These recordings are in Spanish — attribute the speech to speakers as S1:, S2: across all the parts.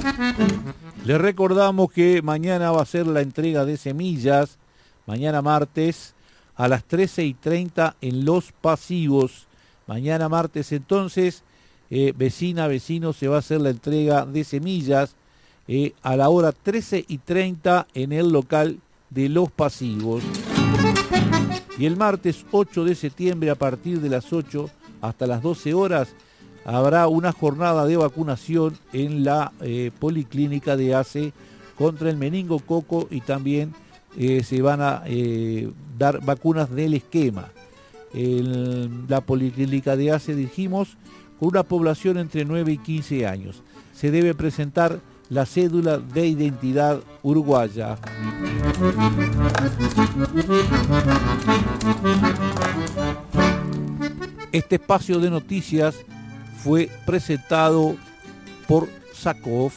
S1: Les recordamos que mañana va a ser la entrega de semillas, mañana martes a las 13:30 en Los Pasivos. Mañana martes entonces, vecino, se va a hacer la entrega de semillas a la hora 13:30 en el local de Los Pasivos. Y el martes 8 de septiembre a partir de las 8 hasta las 12 horas habrá una jornada de vacunación en la Policlínica de ACE contra el meningococo y también se van a dar vacunas del esquema. La Policlínica de ACE, dijimos, con una población entre 9 y 15 años. Se debe presentar la cédula de identidad uruguaya. Este espacio de noticias fue presentado por Sakov.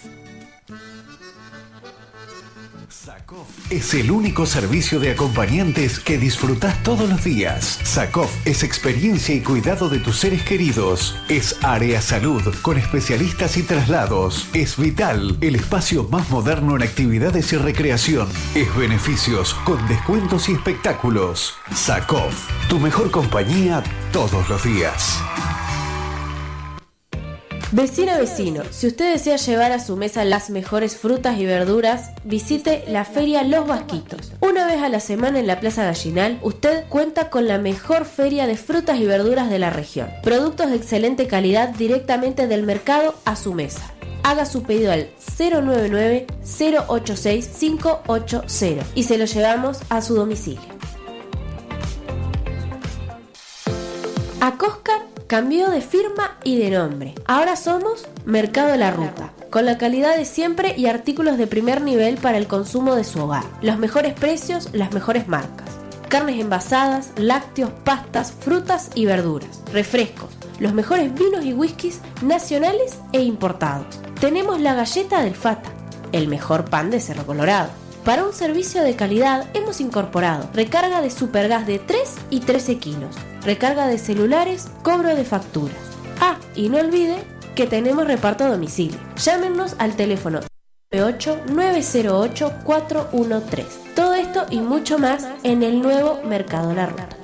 S2: Sakov es el único servicio de acompañantes que disfrutás todos los días. Sakov es experiencia y cuidado de tus seres queridos. Es área salud con especialistas y traslados. Es Vital, el espacio más moderno en actividades y recreación. Es beneficios con descuentos y espectáculos. Sakov, tu mejor compañía todos los días.
S3: Vecino, si usted desea llevar a su mesa las mejores frutas y verduras, visite la feria Los Vasquitos. Una vez a la semana en la Plaza Gallinal, usted cuenta con la mejor feria de frutas y verduras de la región. Productos de excelente calidad directamente del mercado a su mesa. Haga su pedido al 099-086-580 y se lo llevamos a su domicilio. Acoscar cambió de firma y de nombre. Ahora somos Mercado La Ruta, con la calidad de siempre y artículos de primer nivel para el consumo de su hogar. Los mejores precios, las mejores marcas. Carnes envasadas, lácteos, pastas, frutas y verduras. Refrescos, los mejores vinos y whiskies nacionales e importados. Tenemos la galleta del Fata, el mejor pan de Cerro Colorado. Para un servicio de calidad hemos incorporado recarga de supergas de 3 y 13 kilos, recarga de celulares, cobro de facturas. Ah, y no olvide que tenemos reparto a domicilio. Llámenos al teléfono 98-908-413. Todo esto y mucho más en el nuevo Mercado La Ruta.